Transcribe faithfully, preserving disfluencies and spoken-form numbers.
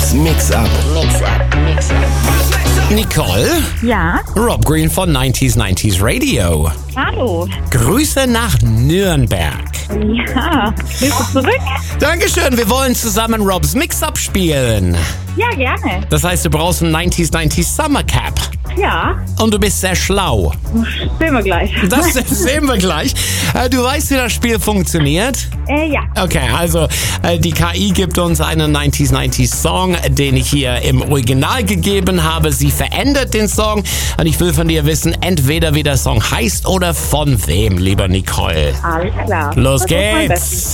Robs Mix-Up. Mix-Up, Mix-Up. Nicole? Ja, Rob Green von neunzig neunzig Radio. hallo. Grüße nach Nürnberg. Ja, bist du zurück? Dankeschön, wir wollen zusammen Robs Mix-Up spielen. Ja, gerne. Das heißt, du brauchst einen neunzig neunzig Summer Cap. Ja, Und du bist sehr schlau. sehen wir gleich. Das sehen wir gleich. Äh, Du weißt, wie das Spiel funktioniert? Äh, ja. Okay, also äh, die K I gibt uns einen neunzig neunzig Song, den ich hier im Original gegeben habe. Sie verändert den Song und ich will von dir wissen, entweder wie der Song heißt oder von wem, lieber Nicole. Alles klar. Los Das ist mein geht's! Bestes.